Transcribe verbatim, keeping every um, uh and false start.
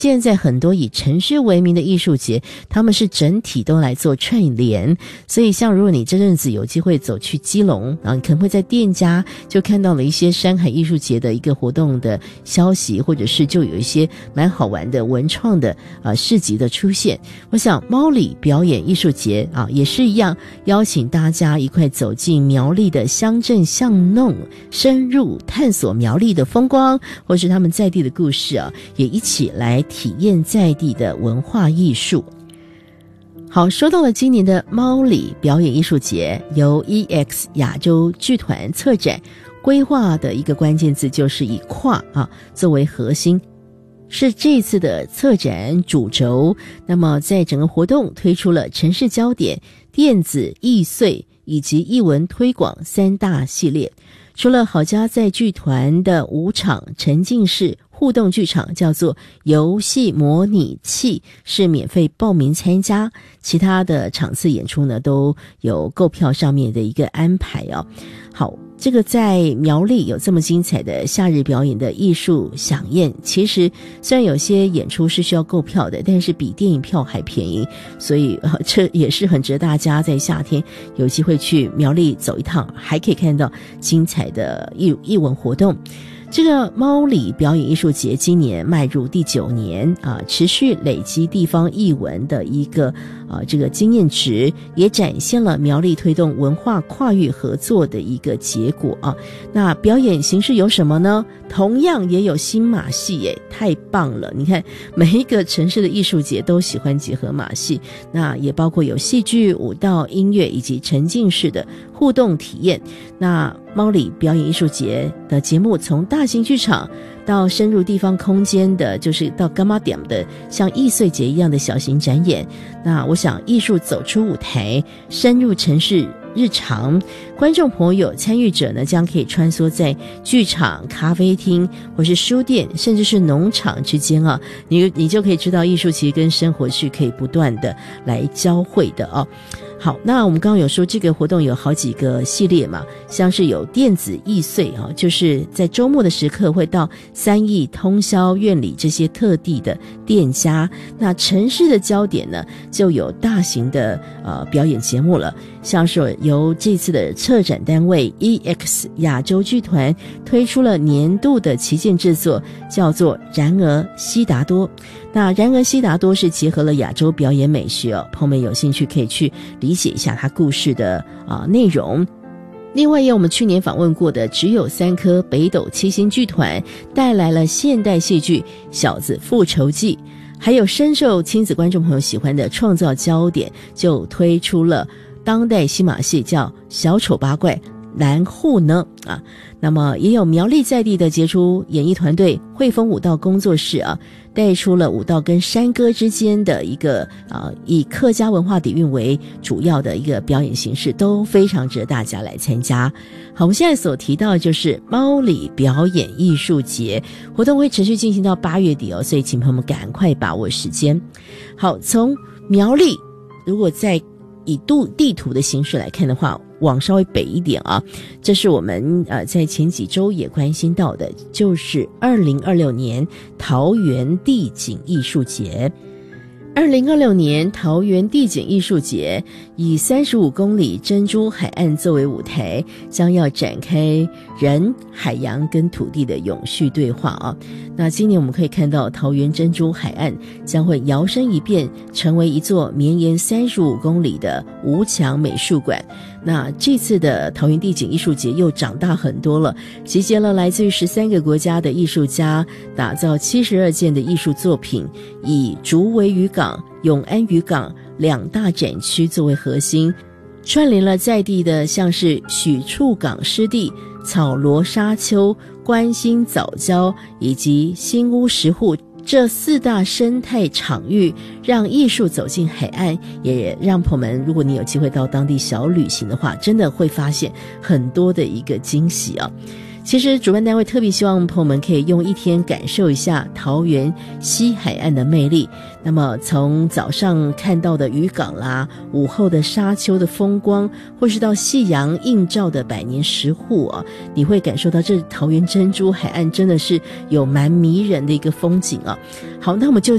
现在很多以城市为名的艺术节，他们是整体都来做串联，所以像如果你这阵子有机会走去基隆啊，你可能会在店家就看到了一些山海艺术节的一个活动的消息，或者是就有一些蛮好玩的文创的呃市集的出现。我想猫里表演艺术节啊也是一样，邀请大家一块走进苗栗的乡镇巷弄，深入探索苗栗的风光，或是他们在地的故事啊，也一起来体验在地的文化艺术。好，说到了今年的猫里表演艺术节，由 E X 亚洲剧团策展，规划的一个关键字就是以跨啊作为核心，是这次的策展主轴。那么在整个活动推出了城市焦点、电子艺穗以及艺文推广三大系列。除了好家在剧团的五场沉浸式互动剧场叫做游戏模拟器，是免费报名参加，其他的场次演出呢都有购票上面的一个安排哦。好，这个在苗栗有这么精彩的夏日表演的艺术飨宴，其实虽然有些演出是需要购票的，但是比电影票还便宜，所以、呃、这也是很值得大家在夏天有机会去苗栗走一趟，还可以看到精彩的艺艺文活动。这个猫里表演艺术节今年迈入第九年啊，持续累积地方艺文的一个啊这个经验值，也展现了苗栗推动文化跨域合作的一个结果啊。那表演形式有什么呢？同样也有新马戏耶，太棒了！你看每一个城市的艺术节都喜欢结合马戏，那也包括有戏剧、舞蹈、音乐以及沉浸式的互动体验。那猫里表演艺术节的节目从大型剧场到深入地方空间的，就是到干妈点的像艺穗节一样的小型展演。那我想艺术走出舞台，深入城市日常，观众朋友参与者呢将可以穿梭在剧场、咖啡厅或是书店甚至是农场之间啊，你你就可以知道艺术其实跟生活是可以不断的来交汇的哦。好，那我们刚刚有说这个活动有好几个系列嘛，像是有电子艺穗啊，就是在周末的时刻会到三义、通霄、苑里这些特地的店家。那城市的焦点呢，就有大型的呃表演节目了，像是由这次的策展单位 E X 亚洲剧团推出了年度的旗舰制作，叫做然而悉达多。那然而悉达多是结合了亚洲表演美学哦，朋友们有兴趣可以去理解一下它故事的啊、呃、内容。另外有我们去年访问过的只有三颗北斗七星剧团带来了现代戏剧《小子复仇记》，还有深受亲子观众朋友喜欢的创造焦点就推出了当代新马戏叫小丑八怪蓝户呢啊，那么也有苗栗在地的杰出演艺团队汇丰舞蹈工作室啊，带出了舞蹈跟山歌之间的一个啊，以客家文化底蕴为主要的一个表演形式，都非常值得大家来参加。好，我们现在所提到的就是猫里表演艺术节活动会持续进行到八月底哦，所以请朋友们赶快把握时间。好，从苗栗如果在以度地图的形式来看的话，往稍微北一点啊，这是我们呃在前几周也关心到的，就是二零二六年桃园地景艺术节。二零二六年桃园地景艺术节以三十五公里珍珠海岸作为舞台，将要展开人、海洋跟土地的永续对话啊。那今年我们可以看到桃园珍珠海岸将会摇身一变成为一座绵延三十五公里的无墙美术馆。那这次的桃园地景艺术节又长大很多了，集结了来自于十三个国家的艺术家，打造七十二件的艺术作品，以竹围渔港、永安渔港两大展区作为核心，串联了在地的像是许厝港湿地、草罗沙丘、关心早教以及新屋石户这四大生态场域，让艺术走进海岸，也让朋友们，如果你有机会到当地小旅行的话，真的会发现很多的一个惊喜啊。 其实主办单位特别希望朋友们可以用一天感受一下桃园西海岸的魅力。那么从早上看到的渔港啦，午后的沙丘的风光，或是到夕阳映照的百年石户啊，你会感受到这桃园珍珠海岸真的是有蛮迷人的一个风景啊。好，那我们就